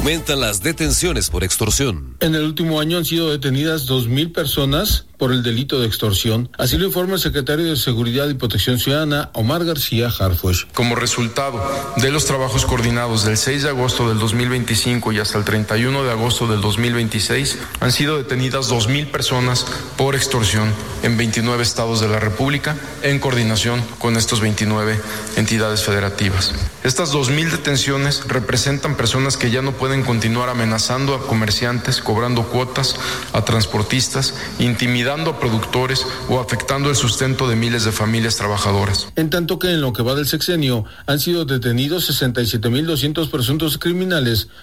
Aumentan las detenciones por extorsión. En el último año han sido detenidas 2,000 personas por el delito de extorsión. Así lo informa el secretario de Seguridad y Protección Ciudadana, Omar García Harfuch. Como resultado de los trabajos coordinados del 6 de agosto del 2025 y hasta el 31 de agosto del 2026, han sido detenidas 2,000 personas por extorsión en 29 estados de la República, en coordinación con estos 29 entidades federativas. Estas 2,000 detenciones representan personas que ya no pueden continuar amenazando a comerciantes, cobrando cuotas a transportistas, intimidando a productores o afectando el sustento de miles de familias trabajadoras. En tanto que en lo que va del sexenio han sido detenidos 67,200 presuntos criminales